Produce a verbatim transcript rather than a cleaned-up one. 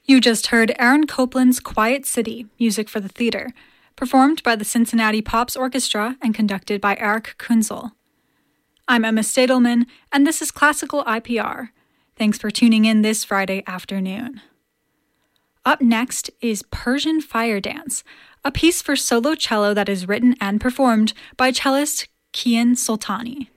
You just heard Aaron Copland's Quiet City, music for the theater, performed by the Cincinnati Pops Orchestra and conducted by Eric Kunzel. I'm Emma Stadelman, and this is Classical I P R. Thanks for tuning in this Friday afternoon. Up next is Persian Fire Dance, a piece for solo cello that is written and performed by cellist Kian Soltani.